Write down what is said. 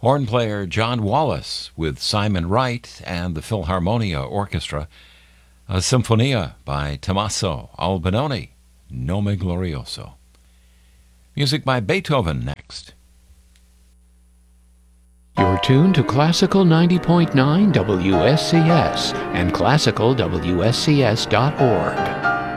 Horn player John Wallace with Simon Wright and the Philharmonia Orchestra. A Sinfonia by Tommaso Albinoni, Nome Glorioso. Music by Beethoven next. You're tuned to Classical 90.9 WSCS and classicalwscs.org.